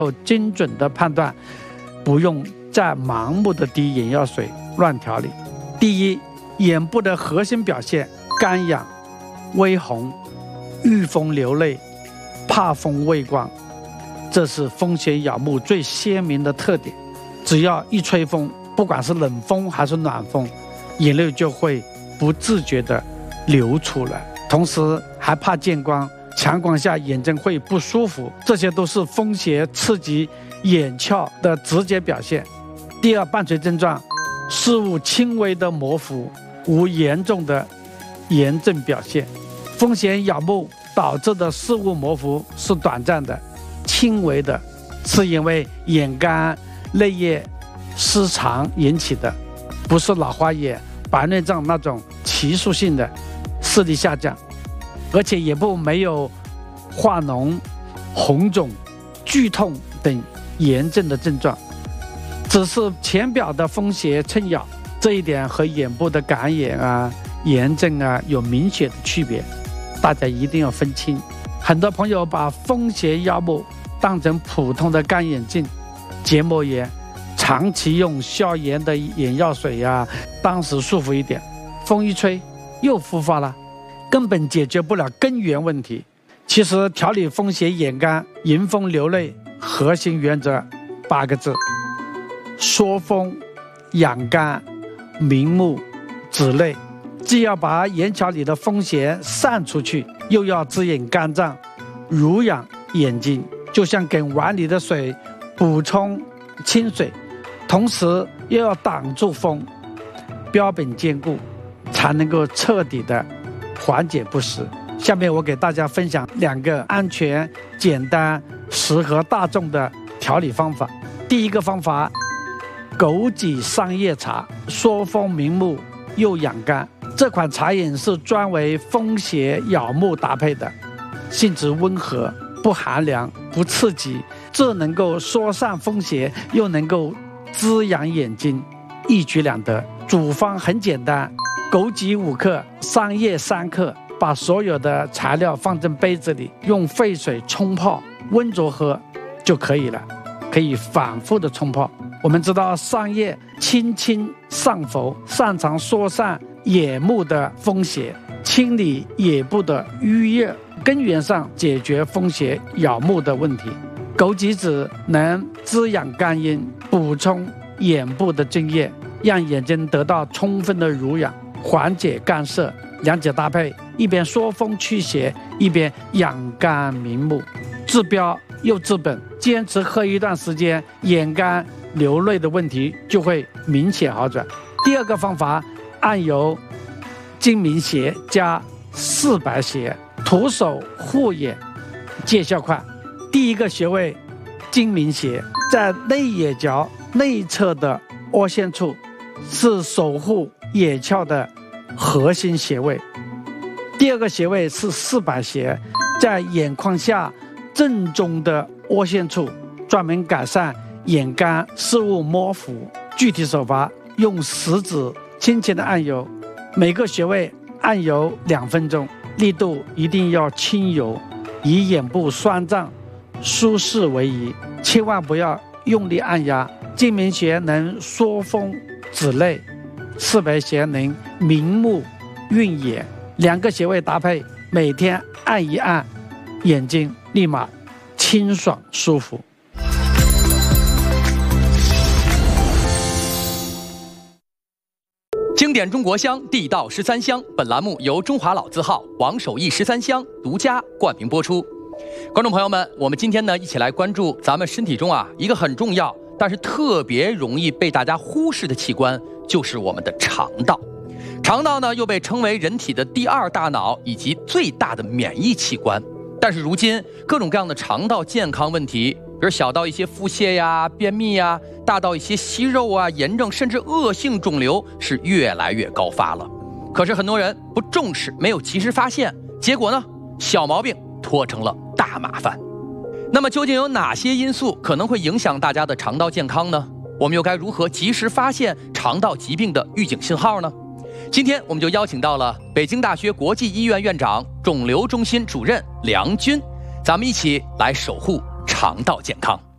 有精准的判断，不用再盲目的滴眼药水乱调理。第一，眼部的核心表现干痒、微红、遇风流泪、怕风畏光，这是风邪咬目最鲜明的特点。只要一吹风，不管是冷风还是暖风，眼泪就会不自觉地流出来，同时还怕见光，强光下眼睛会不舒服，这些都是风邪刺激眼窍的直接表现。第二，伴随症状，视物轻微的模糊，无严重的炎症表现。风邪咬目导致的视物模糊是短暂的、轻微的，是因为眼干、泪液失常引起的，不是老花眼、白内障那种急速性的视力下降，而且眼部没有化脓、红肿、剧痛等炎症的症状，只是浅表的风邪趁咬，这一点和眼部的感炎啊、炎症啊有明显的区别，大家一定要分清。很多朋友把风邪咬目当成普通的干眼症、结膜炎，长期用消炎的眼药水呀，当时舒服一点，风一吹又复发了，根本解决不了根源问题。其实调理风邪眼干、迎风流泪，核心原则8个字：缩风、养肝、明目、止泪。既要把眼角里的风邪散出去，又要滋养肝脏、濡养眼睛，就像给碗里的水补充清水，同时又要挡住风，标本兼顾，才能够彻底的缓解不适。下面我给大家分享2个安全、简单、适合大众的调理方法。第一个方法，枸杞桑叶茶，缩风明目又养肝。这款茶饮是专为风邪咬目搭配的，性质温和，不寒凉，不刺激，这能够疏散风邪，又能够滋养眼睛，一举两得。煮方很简单，枸杞5克，桑叶3克，把所有的材料放进杯子里，用沸水冲泡，温着喝就可以了，可以反复的冲泡。我们知道桑叶清清上浮，擅长疏散眼目的风邪，清理眼部的淤热，根源上解决风邪咬目的问题。枸杞子能滋养肝阴，补充眼部的津液，让眼睛得到充分的濡养，缓解干涩。2者搭配，一边疏风驱邪，一边养肝明目，治标又治本。坚持喝一段时间，眼干流泪的问题就会明显好转。第2个方法，按揉睛明穴加四白穴，徒手护眼，见效快。第1个穴位睛明穴，在内眼角内侧的凹陷处，是守护眼窍的核心穴位。第2个穴位是四白穴，在眼眶下正中的凹陷处，专门改善眼干视物模糊。具体手法，用食指轻轻的按揉，每个穴位按揉2分钟，力度一定要轻柔，以眼部酸胀舒适为宜，千万不要用力按压。睛明穴能疏风止泪，四白穴能明目运眼，2个穴位搭配，每天按一按，眼睛立马清爽舒服。 经典中国香，地道13香。本栏目由中华老字号王守义13香独家冠名播出。观众朋友们，我们今天呢一起来关注咱们身体中一个很重要，但是特别容易被大家忽视的器官，就是我们的肠道。肠道呢又被称为人体的第2大脑以及最大的免疫器官。但是如今各种各样的肠道健康问题，比如小到一些腹泻呀、便秘呀，大到一些息肉啊、炎症，甚至恶性肿瘤，是越来越高发了。可是很多人不重视，没有及时发现，结果呢，小毛病拖成了大麻烦。那么究竟有哪些因素可能会影响大家的肠道健康呢？我们又该如何及时发现肠道疾病的预警信号呢？今天我们就邀请到了北京大学国际医院院长、肿瘤中心主任梁军，咱们一起来守护肠道健康。